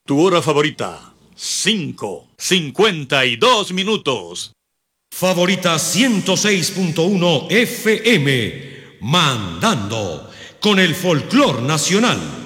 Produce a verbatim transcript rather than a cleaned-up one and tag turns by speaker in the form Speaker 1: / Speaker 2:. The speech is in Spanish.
Speaker 1: Tu hora favorita, cinco, cincuenta y dos minutos.
Speaker 2: Favorita ciento seis punto uno F M, mandando con el folclor nacional.